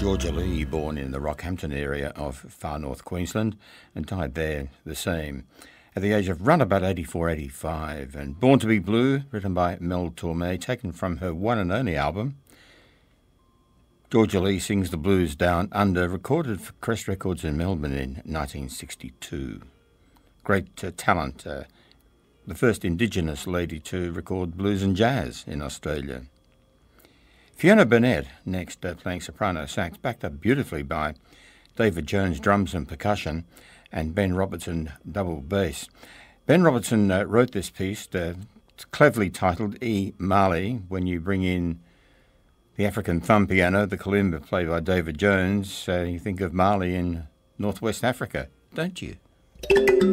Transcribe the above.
Georgia Lee, born in the Rockhampton area of far north Queensland and died there the same at the age of round about 84-85. And Born to be Blue, written by Mel Torme, taken from her one and only album. Georgia Lee Sings the Blues Down Under, recorded for Crest Records in Melbourne in 1962. Great talent, the first Indigenous lady to record blues and jazz in Australia. Fiona Burnett, next, playing soprano sax, backed up beautifully by David Jones, drums and percussion, and Ben Robertson, double bass. Ben Robertson wrote this piece, cleverly titled E. Marley. When you bring in the African thumb piano, the kalimba played by David Jones, you think of Mali in northwest Africa, don't you?